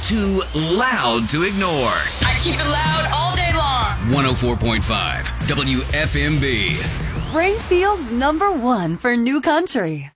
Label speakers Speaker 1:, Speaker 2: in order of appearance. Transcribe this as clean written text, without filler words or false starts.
Speaker 1: too loud to ignore.
Speaker 2: I keep it loud all day long.
Speaker 1: 104.5 WFMB.
Speaker 3: Springfield's #1 for new country.